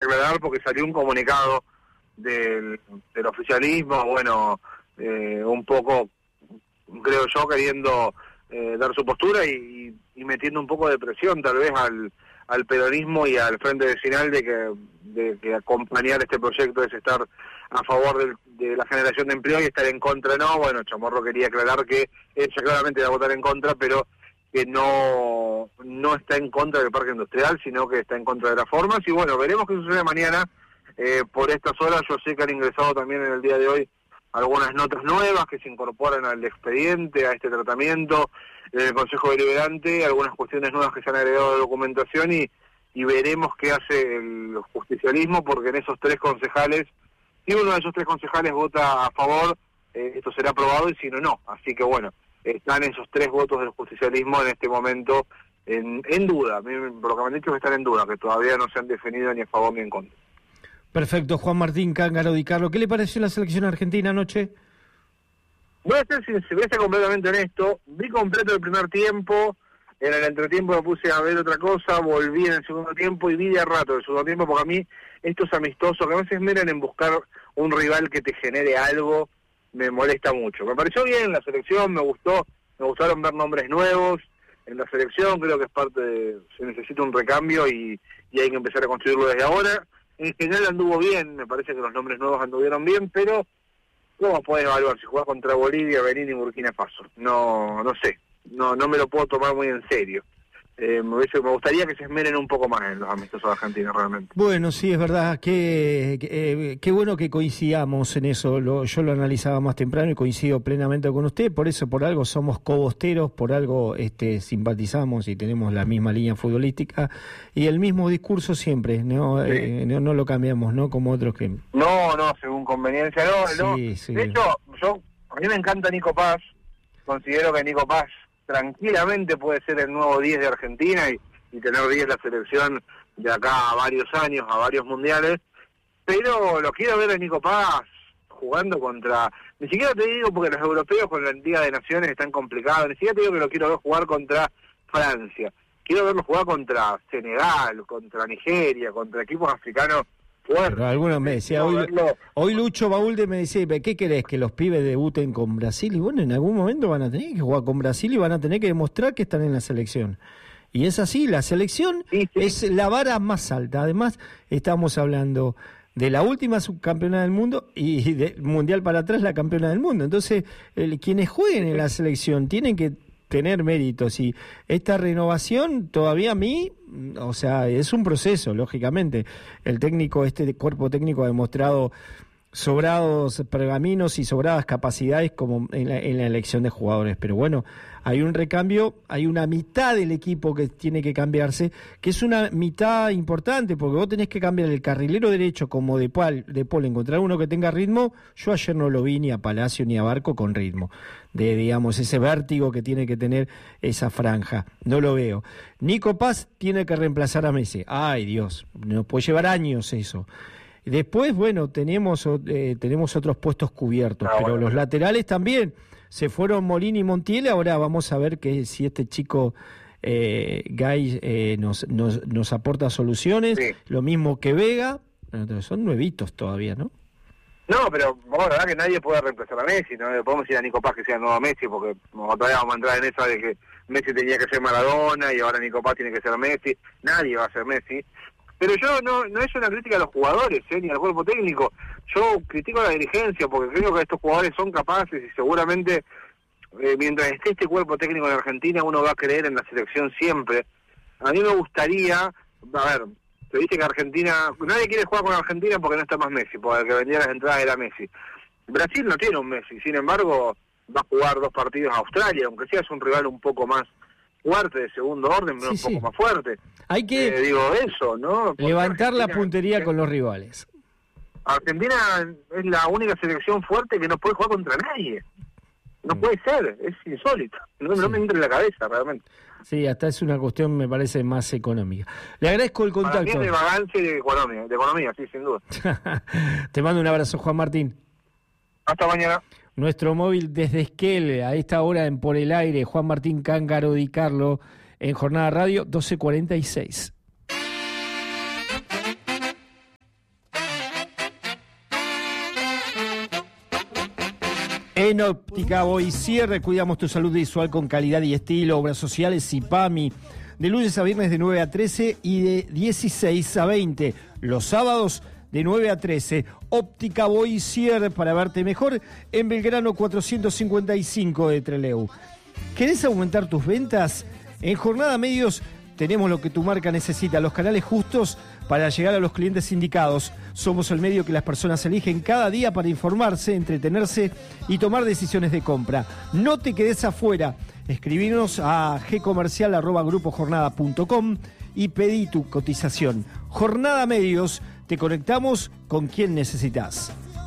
aclarar porque salió un comunicado del oficialismo, bueno, un poco, creo yo, queriendo dar su postura y metiendo un poco de presión tal vez al peronismo y al Frente Vecinal de que acompañar este proyecto es estar a favor de la generación de empleo y estar en contra no. Bueno, Chamorro quería aclarar que ella claramente va a votar en contra, pero que no está en contra del parque industrial, sino que está en contra de las formas. Y bueno, veremos qué sucede mañana. Por estas horas yo sé que han ingresado también en el día de hoy algunas notas nuevas que se incorporan al expediente, a este tratamiento del Consejo Deliberante, algunas cuestiones nuevas que se han agregado a la documentación y veremos qué hace el justicialismo, porque en esos 3 concejales, si uno de esos 3 concejales vota a favor, esto será aprobado y si no, no. Así que bueno, están esos 3 votos del justicialismo en este momento en duda. Por lo que me han dicho que están en duda, que todavía no se han definido ni a favor ni en contra. Perfecto. Juan Martín Cángaro Di Carlo, ¿qué le pareció la selección argentina anoche? Voy a ser, si voy a ser completamente honesto, vi completo el primer tiempo, en el entretiempo me puse a ver otra cosa, volví en el segundo tiempo y vi de a rato el segundo tiempo, porque a mí estos amistosos que a veces miran en buscar un rival que te genere algo, me molesta mucho. Me pareció bien la selección, me gustaron ver nombres nuevos en la selección, creo que es parte de, se necesita un recambio y hay que empezar a construirlo desde ahora. En general anduvo bien, me parece que los nombres nuevos anduvieron bien, pero ¿cómo podés evaluar si jugás contra Bolivia, Benín y Burkina Faso? No sé, no me lo puedo tomar muy en serio. Me gustaría que se esmeren un poco más en los amistosos argentinos realmente. Bueno, sí, es verdad, qué bueno que coincidamos en eso. Yo lo analizaba más temprano y coincido plenamente con usted, por eso, por algo somos cobosteros, por algo simpatizamos y tenemos la misma línea futbolística y el mismo discurso siempre, ¿no? Sí. No lo cambiamos, ¿no? Como otros que... No, según conveniencia, no. Sí. De hecho, a mí me encanta Nico Paz, considero que Nico Paz tranquilamente puede ser el nuevo 10 de Argentina y tener 10 la selección de acá a varios años, a varios mundiales, pero lo quiero ver a Nico Paz jugando contra, ni siquiera te digo porque los europeos con la Liga de Naciones están complicados, ni siquiera te digo que lo quiero ver jugar contra Francia, quiero verlo jugar contra Senegal, contra Nigeria, contra equipos africanos. Pero algunos me decían, hoy Lucho Baúlde me decía, ¿qué querés? ¿Que los pibes debuten con Brasil? Y bueno, en algún momento van a tener que jugar con Brasil y van a tener que demostrar que están en la selección. Y es así, la selección es la vara más alta. Además, estamos hablando de la última subcampeona del mundo y del mundial para atrás la campeona del mundo. Entonces, quienes jueguen en la selección tienen que tener méritos y esta renovación todavía a mí, o sea, es un proceso, lógicamente. El técnico, cuerpo técnico ha demostrado sobrados pergaminos y sobradas capacidades como en la elección de jugadores, pero bueno, hay un recambio, hay una mitad del equipo que tiene que cambiarse, que es una mitad importante, porque vos tenés que cambiar el carrilero derecho como de Paul, encontrar uno que tenga ritmo. Yo ayer no lo vi ni a Palacio ni a Barco con ritmo, de digamos ese vértigo que tiene que tener esa franja, no lo veo. Nico Paz tiene que reemplazar a Messi, ay Dios, nos puede llevar años eso. Después, bueno, tenemos otros puestos cubiertos, pero los laterales también. Se fueron Molina y Montiel, ahora vamos a ver si este chico Gay nos aporta soluciones, sí. Lo mismo que Vega, son nuevitos todavía, ¿no? No, pero bueno, la verdad que nadie puede reemplazar a Messi, no le podemos decir a Nico Paz que sea el nuevo Messi, porque todavía vamos a entrar en esa de que Messi tenía que ser Maradona y ahora Nico Paz tiene que ser Messi, nadie va a ser Messi. Pero yo no es una crítica a los jugadores, ni al cuerpo técnico. Yo critico a la dirigencia porque creo que estos jugadores son capaces y seguramente mientras esté este cuerpo técnico en Argentina uno va a creer en la selección siempre. A mí me gustaría, a ver, te dice que Argentina, nadie quiere jugar con Argentina porque no está más Messi, porque el que vendía las entradas era Messi. Brasil no tiene un Messi, sin embargo va a jugar 2 partidos a Australia, aunque sea es un rival un poco más fuerte, de segundo orden, pero un poco más fuerte. Hay que digo eso, ¿no? Porque levantar la puntería con los rivales. Argentina es la única selección fuerte que no puede jugar contra nadie. No puede ser, es insólito. No me entra en la cabeza realmente. Sí, hasta es una cuestión, me parece, más económica. Le agradezco el contacto. Para mí es de vagancia y de economía, sí, sin duda. Te mando un abrazo, Juan Martín. Hasta mañana. Nuestro móvil desde Esquel, a esta hora en Por el Aire, Juan Martín Cángaro Di Carlo, en Jornada Radio 12:46. En Óptica Boissier cuidamos tu salud visual con calidad y estilo, obras sociales y PAMI. De lunes a viernes de 9 a 13 y de 16 a 20. Los sábados de 9 a 13. Óptica Boissier para verte mejor en Belgrano 455 de Trelew. ¿Querés aumentar tus ventas? En Jornada Medios tenemos lo que tu marca necesita, los canales justos para llegar a los clientes indicados. Somos el medio que las personas eligen cada día para informarse, entretenerse y tomar decisiones de compra. No te quedes afuera. Escribinos a gcomercial@grupojornada.com y pedí tu cotización. Jornada Medios, te conectamos con quien necesitas.